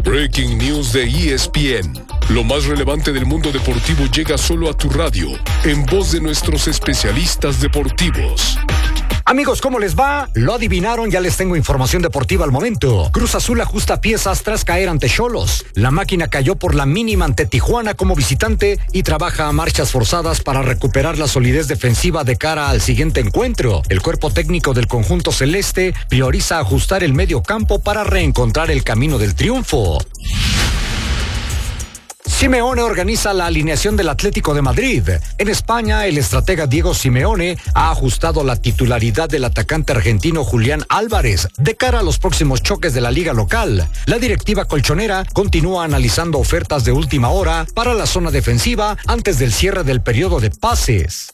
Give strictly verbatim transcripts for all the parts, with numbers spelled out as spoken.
Breaking News de E S P N. Lo más relevante del mundo deportivo llega solo a tu radio, en voz de nuestros especialistas deportivos. Amigos, ¿cómo les va? Lo adivinaron, ya les tengo información deportiva al momento. Cruz Azul ajusta piezas tras caer ante Xolos. La máquina cayó por la mínima ante Tijuana como visitante y trabaja a marchas forzadas para recuperar la solidez defensiva de cara al siguiente encuentro. El cuerpo técnico del conjunto celeste prioriza ajustar el medio campo para reencontrar el camino del triunfo. Simeone organiza la alineación del Atlético de Madrid. En España, el estratega Diego Simeone ha ajustado la titularidad del atacante argentino Julián Álvarez de cara a los próximos choques de la liga local. La directiva colchonera continúa analizando ofertas de última hora para la zona defensiva antes del cierre del periodo de pases.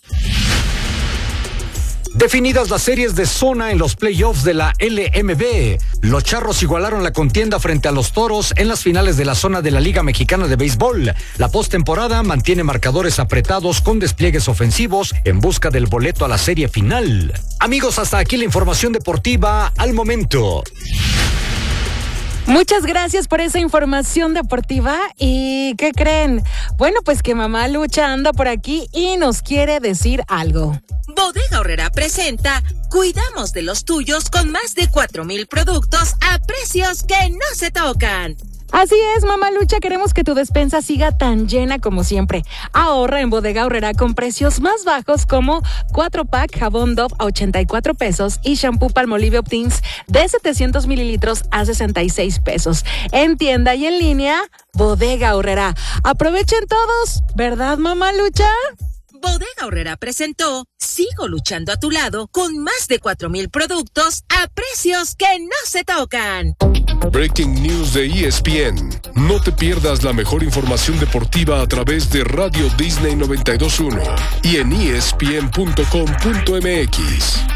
Definidas las series de zona en los playoffs de la L M B, los Charros igualaron la contienda frente a los Toros en las finales de la zona de la Liga Mexicana de Béisbol. La postemporada mantiene marcadores apretados con despliegues ofensivos en busca del boleto a la serie final. Amigos, hasta aquí la información deportiva al momento. Muchas gracias por esa información deportiva. ¿Y qué creen? Bueno, pues que Mamá Lucha anda por aquí y nos quiere decir algo. Bodega Aurrerá presenta Cuidamos de los tuyos con más de cuatro mil productos a precios que no se tocan. Así es, Mamá Lucha, queremos que tu despensa siga tan llena como siempre. Ahorra en Bodega Aurrerá con precios más bajos como cuatro pack jabón Dove a ochenta y cuatro pesos y shampoo Palmolive Optins de setecientos mililitros a sesenta y seis pesos. En tienda y en línea, Bodega Aurrerá. Aprovechen todos, ¿verdad, Mamá Lucha? Bodega Aurrerá presentó Sigo luchando a tu lado con más de cuatro mil productos a precios que no se tocan. Breaking News de E S P N. No te pierdas la mejor información deportiva a través de Radio Disney noventa y dos punto uno y en E S P N punto com punto M X.